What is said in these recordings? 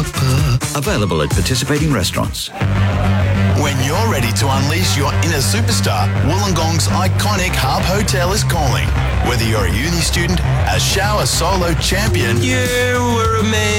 Available at participating restaurants. When you're ready to unleash your inner superstar, Wollongong's iconic Harp Hotel is calling. Whether you're a uni student, a shower solo champion, You were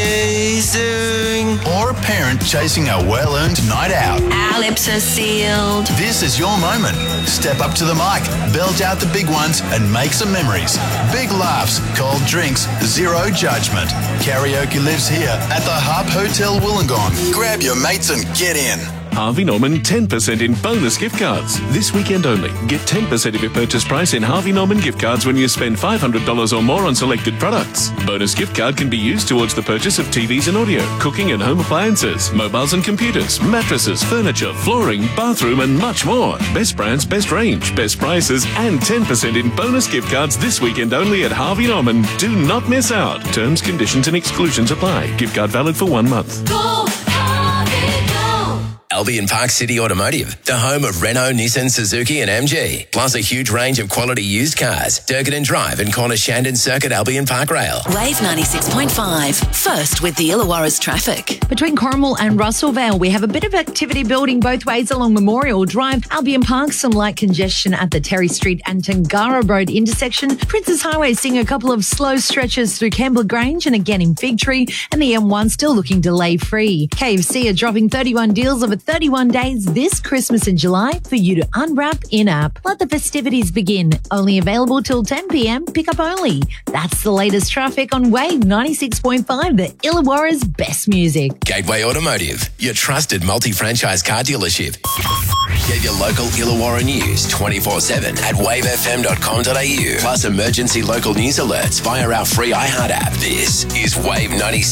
amazing. or a parent chasing a well-earned night out, Our lips are sealed. this is your moment. Step up to the mic, belt out the big ones, and make some memories. Big laughs, cold drinks, zero judgment. Karaoke lives here at the Harp Hotel Wollongong. Grab your mates and get in. Harvey Norman 10% in bonus gift cards. This weekend only. Get 10% of your purchase price in Harvey Norman gift cards when you spend $500 or more on selected products. Bonus gift card can be used towards the purchase of TVs and audio, cooking and home appliances, mobiles and computers, mattresses, furniture, flooring, bathroom and much more. Best brands, best range, best prices and 10% in bonus gift cards this weekend only at Harvey Norman. Do not miss out. Terms, conditions and exclusions apply. Gift card valid for 1 month. Go, Harvey, go. Albion Park City Automotive, the home of Renault, Nissan, Suzuki and MG, plus a huge range of quality used cars. Durkin Drive and Corner Shandon Circuit Albion Park Rail. Wave 96.5. First with the Illawarra's traffic. Between Cornwall and Russellvale, we have a bit of activity building both ways along Memorial Drive. Albion Park, some light congestion at the Terry Street and Tangara Road intersection. Princes Highway seeing a couple of slow stretches through Campbell Grange and again in Fig Tree, and the M1 still looking delay-free. KFC are dropping 31 deals over 31 days this Christmas in July for you to unwrap in-app. Let the festivities begin. Only available till 10 p.m. Pick up only. That's the latest traffic on Wave 96.5, the Illawarra's best music. Gateway Automotive, your trusted multi-franchise car dealership. Get your local Illawarra news 24/7 at wavefm.com.au. Plus emergency local news alerts via our free iHeart app. This is Wave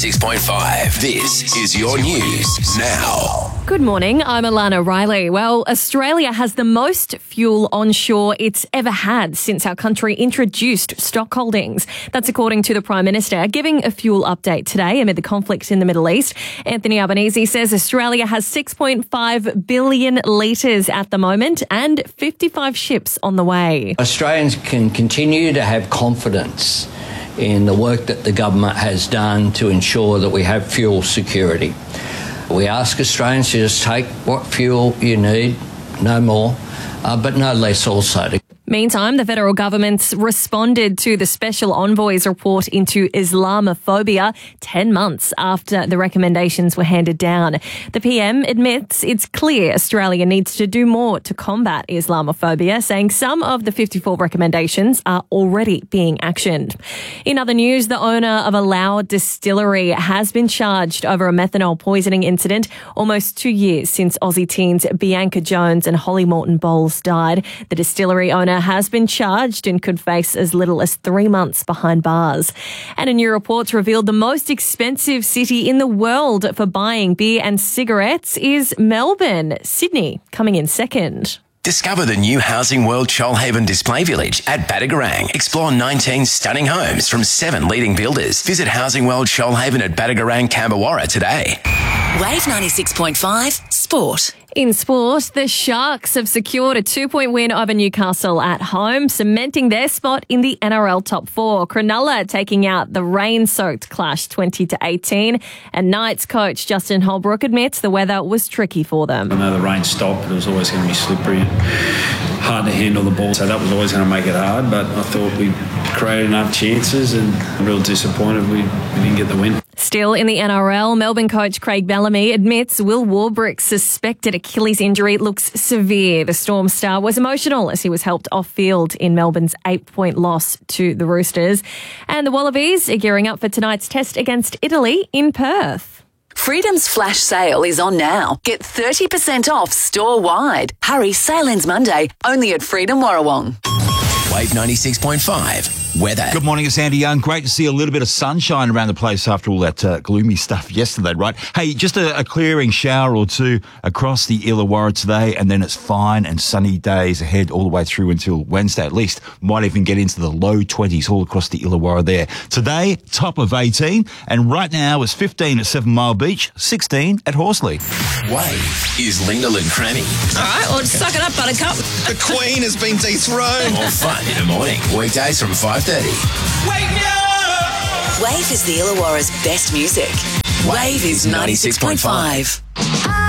96.5. This is your news now. Good morning, I'm Alana Riley. Well, Australia has the most fuel onshore it's ever had since our country introduced stock holdings. That's according to the Prime Minister, giving a fuel update today amid the conflict in the Middle East. Anthony Albanese says Australia has 6.5 billion litres at the moment and 55 ships on the way. Australians can continue to have confidence in the work that the government has done to ensure that we have fuel security. We ask Australians to just take what fuel you need, no more, but no less also. Meantime, the federal government's responded to the special envoy's report into Islamophobia 10 months after the recommendations were handed down. The PM admits it's clear Australia needs to do more to combat Islamophobia, saying some of the 54 recommendations are already being actioned. In other news, the owner of a Loud distillery has been charged over a methanol poisoning incident almost 2 years since Aussie teens Bianca Jones and Holly Morton Bowles died. The distillery owner has been charged and could face as little as 3 months behind bars. And a new report revealed the most expensive city in the world for buying beer and cigarettes is Melbourne. Sydney coming in second. Discover the new Housing World Shoalhaven Display Village at Badagarang. Explore 19 stunning homes from 7 leading builders. Visit Housing World Shoalhaven at Badagarang, Camberwarra today. Wave 96.5 Sport. In sport, the Sharks have secured a 2-point win over Newcastle at home, cementing their spot in the NRL top 4. Cronulla taking out the rain-soaked Clash 20-18, and Knights coach Justin Holbrook admits the weather was tricky for them. I know the rain stopped, but it was always going to be slippery and hard to handle the ball, so that was always going to make it hard, but I thought we created enough chances and I'm real disappointed we didn't get the win. Still in the NRL, Melbourne coach Craig Bellamy admits Will Warbrick's suspected Achilles injury looks severe. The Storm star was emotional as he was helped off-field in Melbourne's 8-point loss to the Roosters. And the Wallabies are gearing up for tonight's test against Italy in Perth. Freedom's flash sale is on now. Get 30% off store-wide. Hurry, sale ends Monday, only at Freedom Warrawong. Wave 96.5. Weather. Good morning, it's Andy Young. Great to see a little bit of sunshine around the place after all that gloomy stuff yesterday, right? Hey, just a clearing shower or two across the Illawarra today, and then it's fine and sunny days ahead all the way through until Wednesday at least. Might even get into the low 20s all across the Illawarra there. Today, top of 18, and right now it's 15 at 7 Mile Beach, 16 at Horsley. Wave is Lyndall and Crammy. All right, well, suck it up, Buttercup. The Queen has been dethroned. More fun in the morning. Weekdays from 5:30. Wake me up! Wave is the Illawarra's best music. Wave is 96.5.